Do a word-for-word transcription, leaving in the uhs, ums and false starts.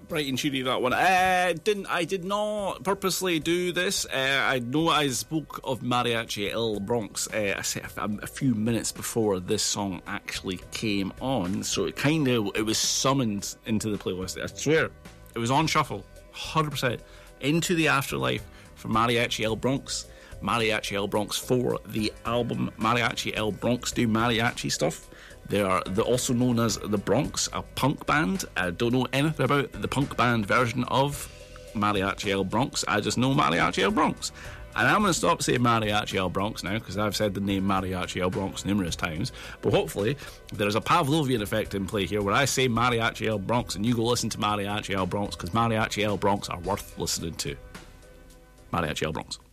Bright and cheery, that one. Uh, didn't I did not purposely do this. Uh, I know I spoke of Mariachi El Bronx uh, I said a, a few minutes before this song actually came on, so it kind of it was summoned into the playlist. I swear, it was on shuffle, one hundred percent into the afterlife for Mariachi El Bronx. Mariachi El Bronx for the album Mariachi El Bronx do mariachi stuff. They are they're also known as The Bronx, a punk band. I don't know anything about the punk band version of Mariachi El Bronx. I just know Mariachi El Bronx. And I'm going to stop saying Mariachi El Bronx now, because I've said the name Mariachi El Bronx numerous times. But hopefully there's a Pavlovian effect in play here where I say Mariachi El Bronx and you go listen to Mariachi El Bronx, because Mariachi El Bronx are worth listening to. Mariachi El Bronx.